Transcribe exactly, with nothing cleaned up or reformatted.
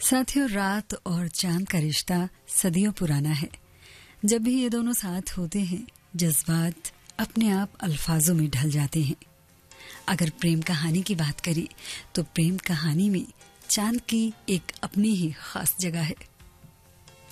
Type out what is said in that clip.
साथियों, रात और चांद का रिश्ता सदियों पुराना है। जब भी ये दोनों साथ होते हैं, जज्बात अपने आप अल्फाजों में ढल जाते हैं। अगर प्रेम कहानी की बात करें तो प्रेम कहानी में चांद की एक अपनी ही खास जगह है।